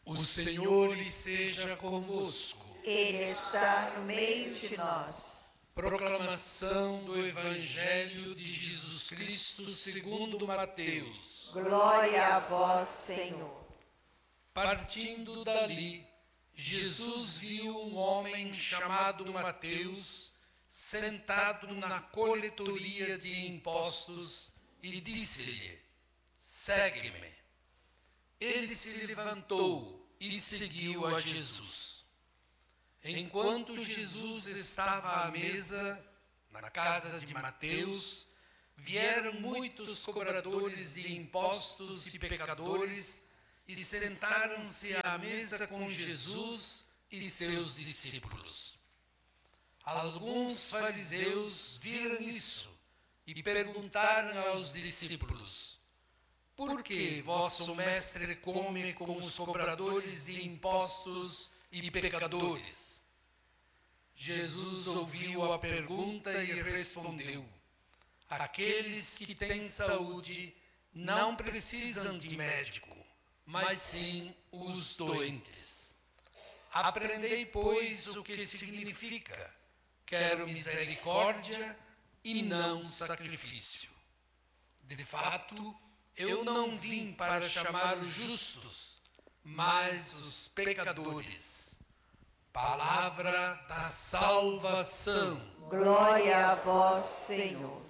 O Senhor esteja convosco. Ele está no meio de nós. Proclamação do Evangelho de Jesus Cristo segundo Mateus. Glória a vós, Senhor. Partindo dali, Jesus viu um homem chamado Mateus sentado na coletoria de impostos e disse-lhe: segue-me. Ele se levantou e seguiu a Jesus. Enquanto Jesus estava à mesa, na casa de Mateus, vieram muitos cobradores de impostos e pecadores e sentaram-se à mesa com Jesus e seus discípulos. Alguns fariseus viram isso e perguntaram aos discípulos: por que vosso mestre come com os cobradores de impostos e pecadores? Jesus ouviu a pergunta e respondeu: aqueles que têm saúde não precisam de médico, mas sim os doentes. Aprendei, pois, o que significa: quero misericórdia e não sacrifício. De fato, eu não vim para chamar os justos, mas os pecadores. Palavra da salvação. Glória a vós, Senhor.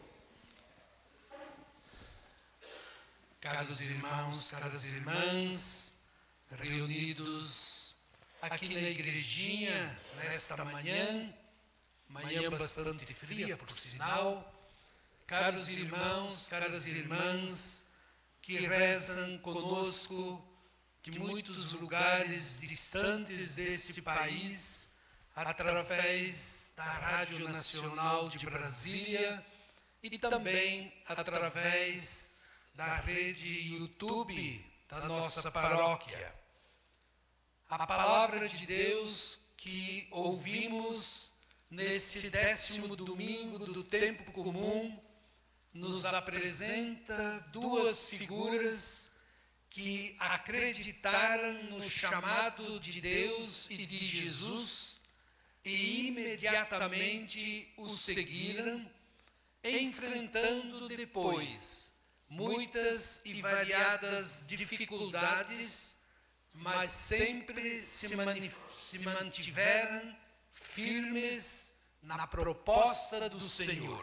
Caros irmãos, caras irmãs, reunidos aqui na igrejinha nesta manhã bastante fria, por sinal. Caros irmãos, caras irmãs, que rezam conosco de muitos lugares distantes deste país, através da Rádio Nacional de Brasília e também através da rede YouTube da nossa paróquia. A palavra de Deus que ouvimos neste 10º domingo do tempo comum nos apresenta duas figuras que acreditaram no chamado de Deus e de Jesus e imediatamente o seguiram, enfrentando depois muitas e variadas dificuldades, mas sempre se mantiveram firmes na proposta do Senhor.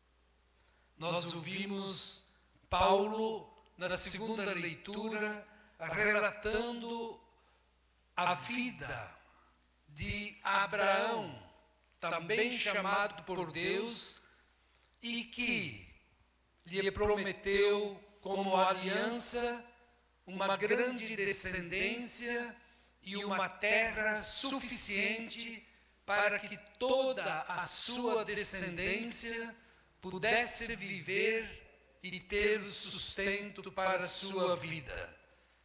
Nós ouvimos Paulo, na segunda leitura, relatando a vida de Abraão, também chamado por Deus, e que lhe prometeu como aliança uma grande descendência e uma terra suficiente para que toda a sua descendência pudesse viver e ter o sustento para a sua vida,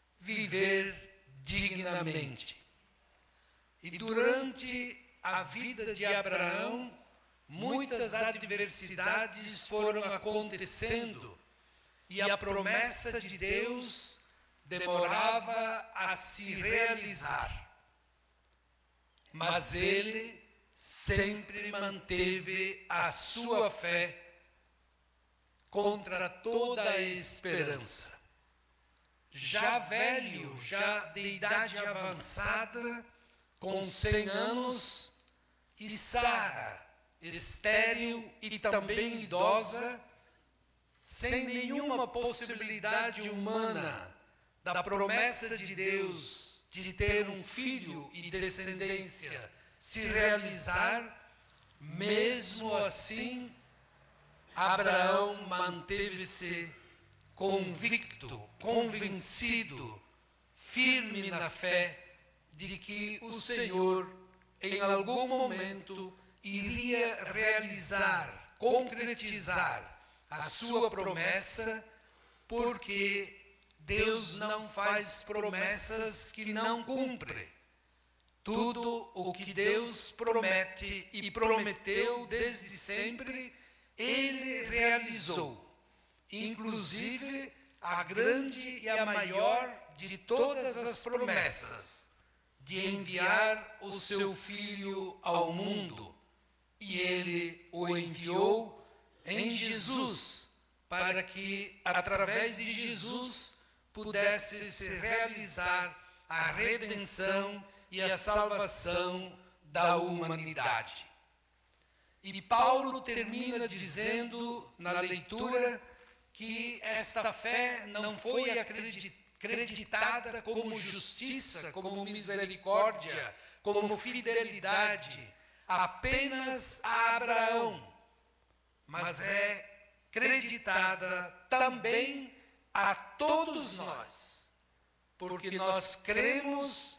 viver dignamente. E durante a vida de Abraão, muitas adversidades foram acontecendo e a promessa de Deus demorava a se realizar. Mas ele sempre manteve a sua fé contra toda a esperança. Já velho, já de idade avançada, com 100 anos, e Sara, estéril e também idosa, sem nenhuma possibilidade humana da promessa de Deus de ter um filho e descendência se realizar, mesmo assim, Abraão manteve-se convicto, convencido, firme na fé de que o Senhor, em algum momento, iria realizar, concretizar a sua promessa, porque Deus não faz promessas que não cumpre. Tudo o que Deus promete e prometeu desde sempre, Ele realizou. Inclusive, a grande e a maior de todas as promessas, de enviar o seu Filho ao mundo, e ele o enviou em Jesus, para que, através de Jesus, pudesse se realizar a redenção e a salvação da humanidade. E Paulo termina dizendo na leitura que esta fé não foi acreditada como justiça, como misericórdia, como fidelidade apenas a Abraão, mas é creditada também a todos nós, porque nós cremos